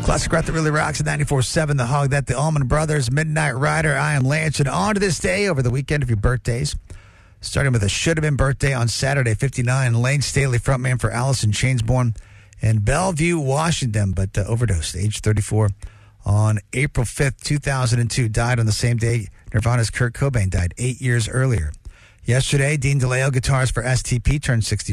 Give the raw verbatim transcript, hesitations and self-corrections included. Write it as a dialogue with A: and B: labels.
A: Classic rock that really rocks at ninety-four point seven The Hog. That the Allman Brothers, Midnight Rider. I am Lance. And on to this day over the weekend of your birthdays. Starting with a should have been birthday on Saturday, fifty-nine. Lane Staley, frontman for Alice in Chains, born in Bellevue, Washington, but uh, overdosed, age thirty-four. On April fifth, two thousand two, died on the same day Nirvana's Kurt Cobain died eight years earlier. Yesterday, Dean DeLeo, guitarist for S T P, turned sixty.